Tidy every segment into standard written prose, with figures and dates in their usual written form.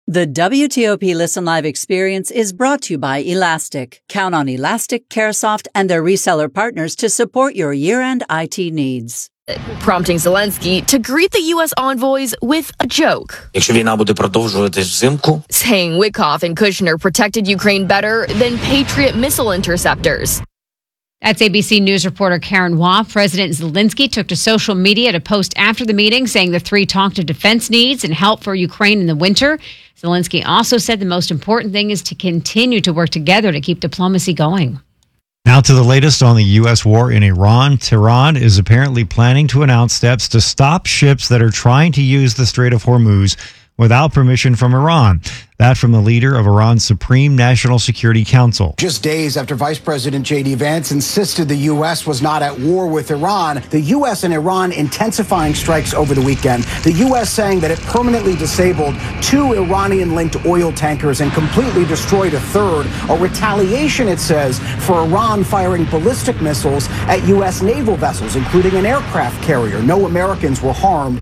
The WTOP Listen Live experience is brought to you by Elastic. Count on Elastic, Caresoft, and their reseller partners to support your year-end IT needs. Prompting Zelensky to greet the U.S. envoys with a joke. Якщо війна буде продовжуватись взимку, saying Witkoff and Kushner protected Ukraine better than Patriot missile interceptors. That's ABC News reporter Karen Waugh. President Zelensky took to social media to post after the meeting, saying the three talked of defense needs and help for Ukraine in the winter. Zelensky also said the most important thing is to continue to work together to keep diplomacy going. Now to the latest on the U.S. war in Iran. Tehran is apparently planning to announce steps to stop ships that are trying to use the Strait of Hormuz without permission from Iran. That from the leader of Iran's Supreme National Security Council. Just days after Vice President J.D. Vance insisted the U.S. was not at war with Iran, the U.S. and Iran intensifying strikes over the weekend. The U.S. saying that it permanently disabled 2 Iranian-linked oil tankers and completely destroyed a third. A retaliation, it says, for Iran firing ballistic missiles at U.S. naval vessels, including an aircraft carrier. No Americans were harmed.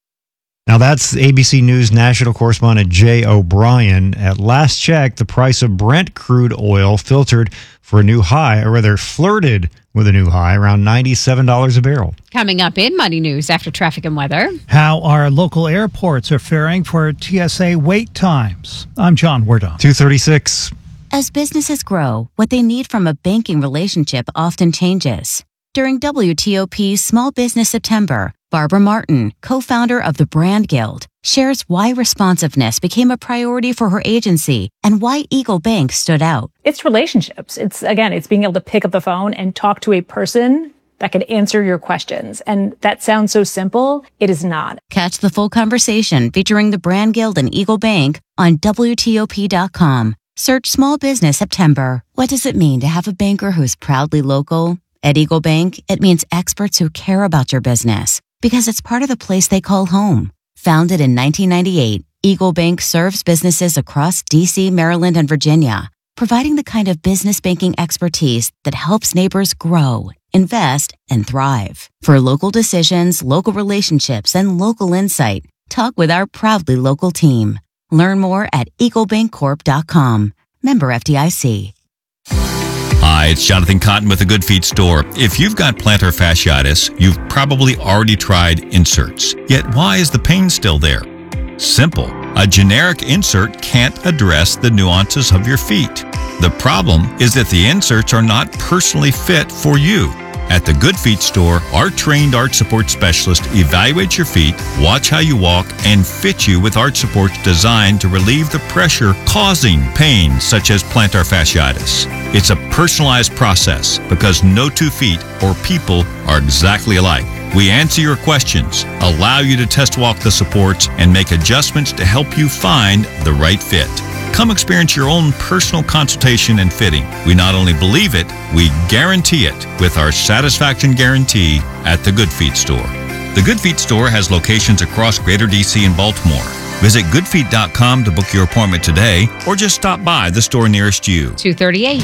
Now that's ABC News national correspondent Jay O'Brien. At last check, the price of Brent crude oil filtered for a new high, or rather flirted with a new high, around $97 a barrel. Coming up in Money News after traffic and weather. How our local airports are faring for TSA wait times. I'm John Wardon. 2:36. As businesses grow, what they need from a banking relationship often changes. During WTOP's Small Business September, Barbara Martin, co-founder of the Brand Guild, shares why responsiveness became a priority for her agency and why Eagle Bank stood out. It's relationships. It's being able to pick up the phone and talk to a person that can answer your questions. And that sounds so simple. It is not. Catch the full conversation featuring the Brand Guild and Eagle Bank on WTOP.com. Search Small Business September. What does it mean to have a banker who's proudly local? At Eagle Bank, it means experts who care about your business because it's part of the place they call home. Founded in 1998, Eagle Bank serves businesses across D.C., Maryland, and Virginia, providing the kind of business banking expertise that helps neighbors grow, invest, and thrive. For local decisions, local relationships, and local insight, talk with our proudly local team. Learn more at eaglebankcorp.com. Member FDIC. Hi, it's Jonathan Cotton with the Good Feet Store. If you've got plantar fasciitis, you've probably already tried inserts. Yet why is the pain still there? Simple. A generic insert can't address the nuances of your feet. The problem is that the inserts are not personally fit for you. At the Good Feet Store, our trained arch support specialist evaluates your feet, watch how you walk, and fit you with arch supports designed to relieve the pressure causing pain such as plantar fasciitis. It's a personalized process because no 2 feet or people are exactly alike. We answer your questions, allow you to test walk the supports, and make adjustments to help you find the right fit. Come experience your own personal consultation and fitting. We not only believe it, we guarantee it with our satisfaction guarantee at the Good Feet Store. The Good Feet Store has locations across Greater D.C. and Baltimore. Visit goodfeet.com to book your appointment today or just stop by the store nearest you. 2:38.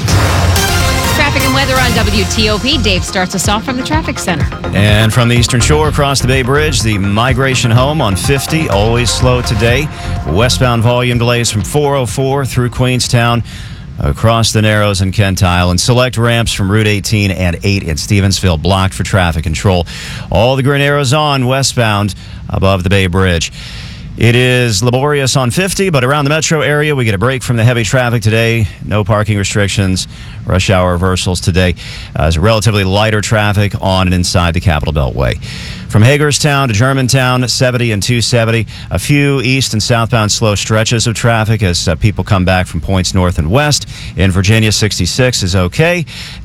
Traffic and weather on WTOP. Dave starts us off from the traffic center. And from the Eastern Shore across the Bay Bridge, the migration home on 50, always slow today. Westbound volume delays from 404 through Queenstown, across the Narrows and Kent Island. Select ramps from Route 18 and 8 in Stevensville blocked for traffic control. All the green arrows on westbound above the Bay Bridge. It is laborious on 50, but around the metro area, we get a break from the heavy traffic today. No parking restrictions, rush hour reversals today. It's relatively lighter traffic on and inside the Capital Beltway. From Hagerstown to Germantown, 70 and 270. A few east and southbound slow stretches of traffic as people come back from points north and west. In Virginia, 66 is okay.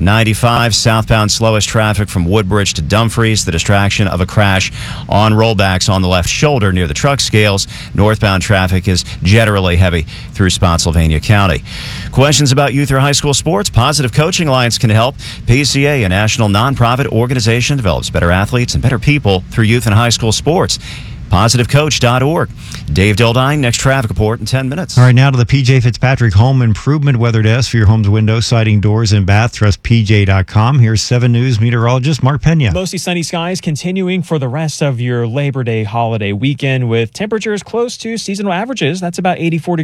95 southbound slowest traffic from Woodbridge to Dumfries. The distraction of a crash on rollbacks on the left shoulder near the truck scales. Northbound traffic is generally heavy through Spotsylvania County. Questions about youth or high school sports? Positive Coaching Alliance can help. PCA, a national nonprofit organization, develops better athletes and better people through youth and high school sports. PositiveCoach.org. Dave Dildine, next traffic report in 10 minutes. All right, now to the PJ Fitzpatrick Home Improvement Weather Desk for your home's windows, siding, doors, and bath. Trust PJ.com. Here's 7 News meteorologist Mark Pena. Mostly sunny skies continuing for the rest of your Labor Day holiday weekend with temperatures close to seasonal averages. That's about 84 degrees.